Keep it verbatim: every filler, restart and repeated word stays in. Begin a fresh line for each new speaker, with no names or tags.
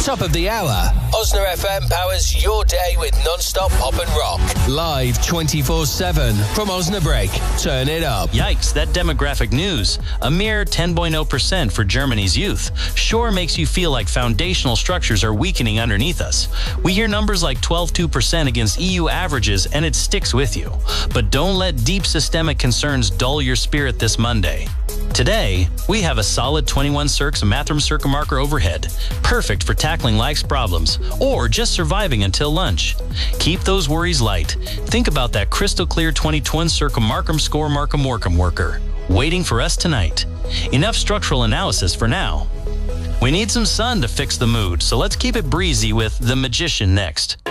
Top of the hour. Osna F M powers your day with non-stop pop and rock. Live twenty-four seven from Osnabrück. Turn it up.
Yikes, that demographic news. A mere ten point zero percent for Germany's youth. Sure makes you feel like foundational structures are weakening underneath us. We hear numbers like twelve point two percent against E U averages and it sticks with you. But don't let deep systemic concerns dull your spirit this Monday. Today, we have a solid twenty-one Circs Mathram Circa Marker overhead, perfect for tackling life's problems or just surviving until lunch. Keep those worries light. Think about that crystal clear twenty-one Circa Markham Score Markham Workham worker, waiting for us tonight. Enough structural analysis for now. We need some sun to fix the mood, so let's keep it breezy with The Magician next.